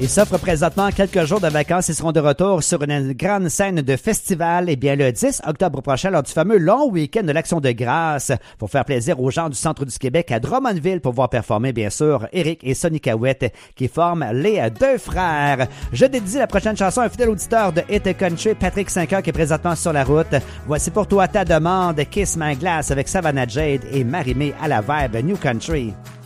Ils s'offrent présentement quelques jours de vacances et seront de retour sur une grande scène de festival le 10 octobre prochain lors du fameux long week-end de l'Action de grâce pour faire plaisir aux gens du centre du Québec à Drummondville pour voir performer bien sûr Eric et Sonny Cahouette qui forment les deux frères. Je dédie la prochaine chanson à un fidèle auditeur de Hit Country, Patrick 5 qui est présentement sur la route. Voici pour toi ta demande Kiss My Glass avec Savannah Jade et Marie-Mé à la vibe New Country.